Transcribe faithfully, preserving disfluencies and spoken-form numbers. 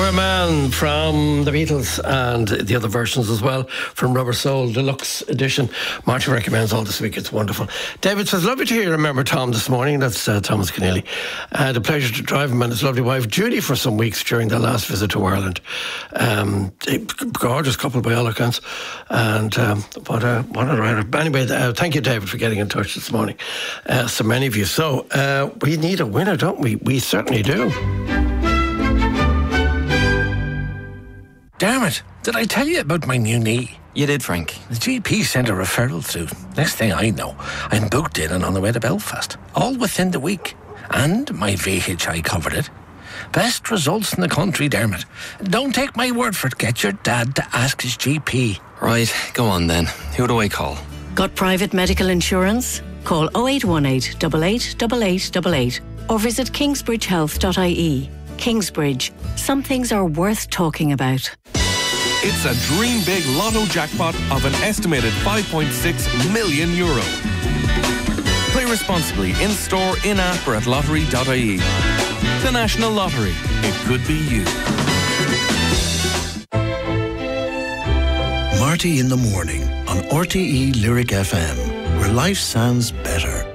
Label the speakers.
Speaker 1: Camera Man from the Beatles and the other versions as well from Rubber Soul Deluxe Edition. Martin recommends all this week. It's wonderful. David says, lovely to hear you remember Tom this morning. That's uh, Thomas Keneally. I had a pleasure to drive him and his lovely wife Judy for some weeks during their last visit to Ireland. Um, a gorgeous couple by all accounts. And um, what a what a ride. Anyway, uh, thank you, David, for getting in touch this morning. Uh, so many of you. So uh, we need a winner, don't we? We certainly do.
Speaker 2: Damn it, did I tell you about my new knee?
Speaker 3: You did, Frank.
Speaker 2: The G P sent a referral through. Next thing I know, I'm booked in and on the way to Belfast. All within the week. And my V H I covered it. Best results in the country, Dermot. Don't take my word for it. Get your dad to ask his G P.
Speaker 3: Right, go on then. Who do I call?
Speaker 4: Got private medical insurance? Call oh eight one eight, eight eight eight eight eight eight or visit kingsbridge health dot I E. Kingsbridge. Some things are worth talking about.
Speaker 5: It's a dream big lotto jackpot of an estimated five point six million euro. Play responsibly in store, in app or at lottery dot I E. The National Lottery. It could be you.
Speaker 6: Marty in the morning on R T E Lyric F M, where life sounds better.